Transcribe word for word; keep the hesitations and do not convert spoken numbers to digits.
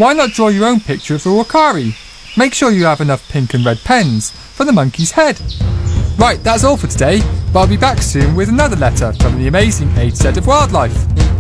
why not draw your own picture of the Wakari? Make sure you have enough pink and red pens for the monkey's head. Right, that's all for today, but I'll be back soon with another letter from the amazing A to Z of Wildlife.